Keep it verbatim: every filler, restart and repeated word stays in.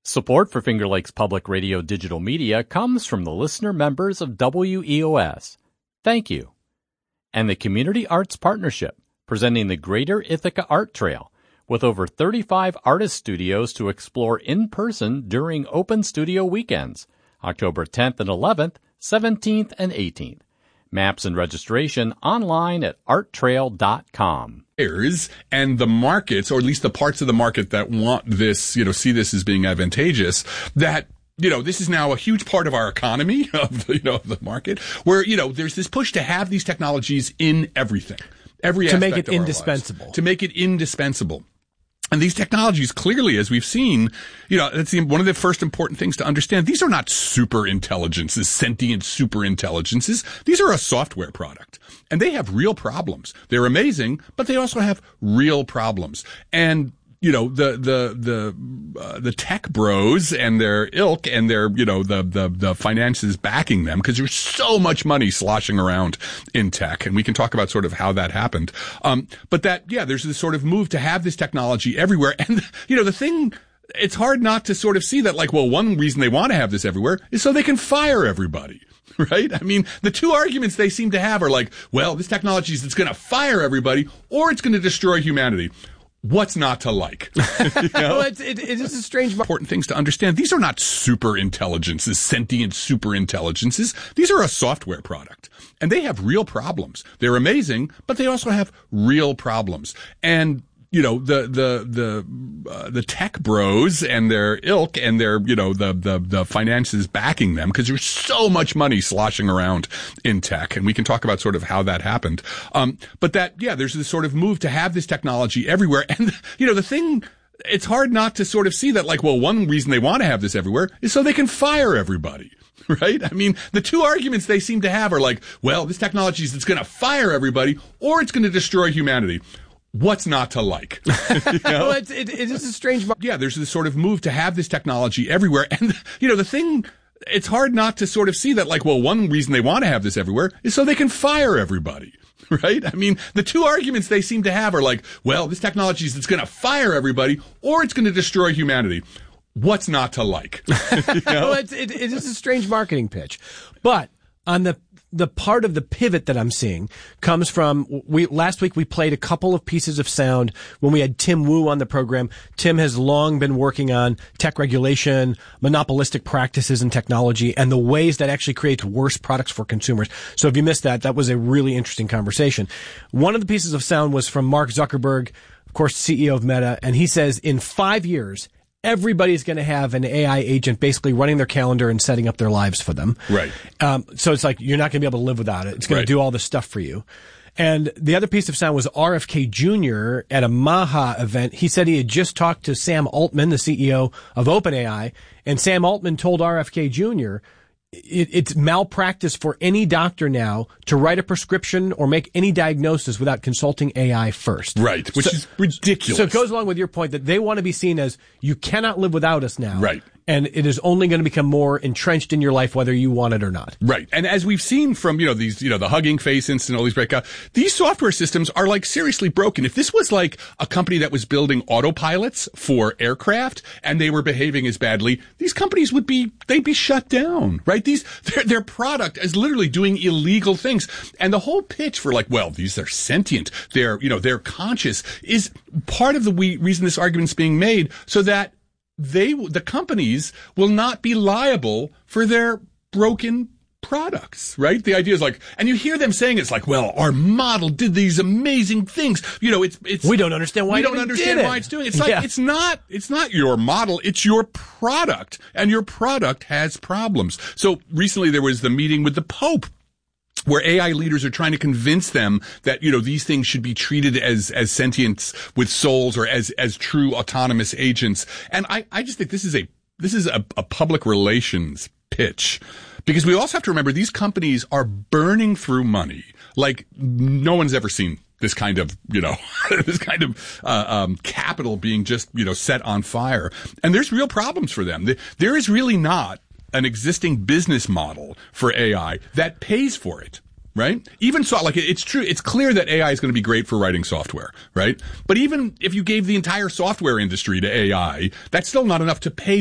Support for Finger Lakes Public Radio digital media comes from the listener members of W E O S. Thank you. And the Community Arts Partnership, presenting the Greater Ithaca Art Trail, with over thirty-five artist studios to explore in person during open studio weekends, October tenth and eleventh, seventeenth and eighteenth. Maps and registration online at art trail dot com. And the markets, or at least the parts of the market that want this, you know, see this as being advantageous, that, you know, this is now a huge part of our economy, of the, you know, of the market, where, you know, there's this push to have these technologies in everything, every to aspect make it of our indispensable. lives, to make it indispensable. And these technologies, clearly, as we've seen, you know, that's the, one of the first important things to understand. These are not super intelligences, sentient super intelligences. These are a software product. And they have real problems. They're amazing, but they also have real problems. And, you know, the, the, the, uh, the tech bros and their ilk and their, you know, the, the, the finances backing them, because there's so much money sloshing around in tech. And we can talk about sort of how that happened. Um, but that, yeah, there's this sort of move to have this technology everywhere. And, you know, the thing, it's hard not to sort of see that, like, well, one reason they want to have this everywhere is so they can fire everybody. Right? I mean, the two arguments they seem to have are like, well, this technology is going to fire everybody or it's going to destroy humanity. What's not to like? You know? Well, it's, it, it is a strange... Important things to understand. These are not super intelligences, sentient super intelligences. These are a software product. And they have real problems. They're amazing, but they also have real problems. And, you know, the, the, the, uh, the tech bros and their ilk and their, you know, the, the, the finances backing them, because there's so much money sloshing around in tech. And we can talk about sort of how that happened. Um, but that, yeah, there's this sort of move to have this technology everywhere. And, you know, the thing, it's hard not to sort of see that, like, well, one reason they want to have this everywhere is so they can fire everybody. Right? I mean, the two arguments they seem to have are like, well, this technology is going to fire everybody or it's going to destroy humanity. What's not to like? You know? Well, it's, it, it is a strange... Yeah, there's this sort of move to have this technology everywhere. And, you know, the thing, it's hard not to sort of see that, like, well, one reason they want to have this everywhere is so they can fire everybody. Right? I mean, the two arguments they seem to have are like, well, this technology is going to fire everybody or it's going to destroy humanity. What's not to like? You know? Well, it's, it, it is a strange marketing pitch. But on the the part of the pivot that I'm seeing comes from, we, last week we played a couple of pieces of sound when we had Tim Wu on the program. Tim has long been working on tech regulation, monopolistic practices in technology, and the ways that actually creates worse products for consumers. So if you missed that, that was a really interesting conversation. One of the pieces of sound was from Mark Zuckerberg, of course, C E O of Meta, and he says in five years, everybody's going to have an A I agent basically running their calendar and setting up their lives for them. Right. Um, so it's like you're not going to be able to live without it. It's going Right. to do all this stuff for you. And the other piece of sound was R F K Junior at a Maha event. He said he had just talked to Sam Altman, the C E O of OpenAI, and Sam Altman told R F K Junior It, it's malpractice for any doctor now to write a prescription or make any diagnosis without consulting A I first. Right, which So- is ridiculous. So it goes along with your point that they want to be seen as you cannot live without us now. Right. And it is only going to become more entrenched in your life whether you want it or not. Right. And as we've seen from, you know, these, you know, the Hugging Face incident, all these breakout, these software systems are like seriously broken. If this was like a company that was building autopilots for aircraft and they were behaving as badly, these companies would be, they'd be shut down, right? These, their, their product is literally doing illegal things. And the whole pitch for like, well, these are sentient, they're, you know, they're conscious is part of the we, reason this argument's being made so that they, the companies will not be liable for their broken products, right? The idea is like, and you hear them saying it's like, well, our model did these amazing things. You know, it's, it's, We don't understand why we it don't even understand did it. why it's doing it. It's like, Yeah. it's not, it's not your model. It's your product and your product has problems. So recently there was the meeting with the Pope, where A I leaders are trying to convince them that, you know, these things should be treated as, as sentients with souls or as, as true autonomous agents. And I, I just think this is a, this is a, a public relations pitch because we also have to remember these companies are burning through money like no one's ever seen. This kind of, you know, this kind of uh, um, capital being just, you know, set on fire. And there's real problems for them. There is really not an existing business model for A I that pays for it, right? Even so, like, it's true, it's clear that A I is going to be great for writing software, right? But even if you gave the entire software industry to A I, that's still not enough to pay